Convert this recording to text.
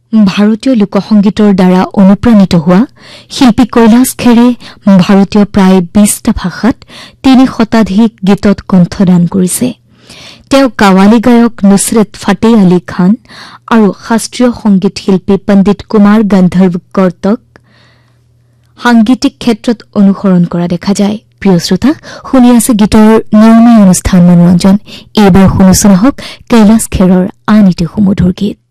ভাৰতীয় লোকসংগীতৰ দ্বাৰা অনুপ্ৰাণিত হোৱা শিল্পী কৈলাশ খেৰে ভাৰতীয় প্ৰায় 20টা ভাষাত 3 শতাধিক গীতত কণ্ঠদান কৰিছে। তেওঁ কাৱালী গায়ক নুছৰত ফাতে আলী খান আৰু শাস্ত্ৰীয় সংগীত শিল্পী পণ্ডিত কুমাৰ গন্ধৰ্বকৰ্তক সাংগীতিক ক্ষেত্ৰত অনুসৰণ কৰা দেখা যায়। প্ৰিয় শ্ৰোতা, শুনি আছে গীতৰ নিয়মীয়া অনুষ্ঠান মনোৰঞ্জন। এইবাৰ শুনিছো নহওক কৈলাশ খেৰৰ আন এটি সুমধুৰ গীত।